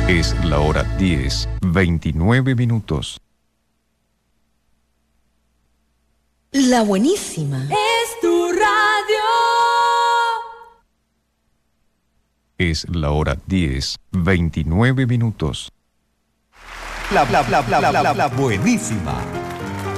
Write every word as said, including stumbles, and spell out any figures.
Es la hora diez, veintinueve minutos. La buenísima. Es tu radio. Es la hora diez, veintinueve minutos. La, la, la, la, la, la, la buenísima.